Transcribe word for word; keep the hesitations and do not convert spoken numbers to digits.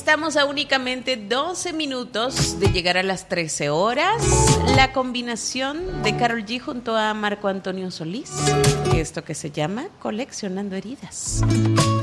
Estamos a únicamente doce minutos de llegar a las trece horas. La combinación de Karol G junto a Marco Antonio Solís, esto que se llama Coleccionando Heridas.